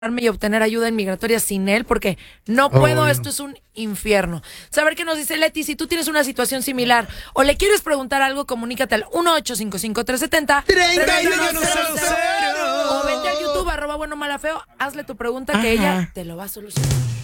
y obtener ayuda inmigratoria sin él porque no puedo, esto es un infierno. Saber qué nos dice Leti, si tú tienes una situación similar o le quieres preguntar algo, comunícate al 1-855-370-3100 o vete a YouTube @bueno mala feo, hazle tu pregunta que ella te lo va a solucionar.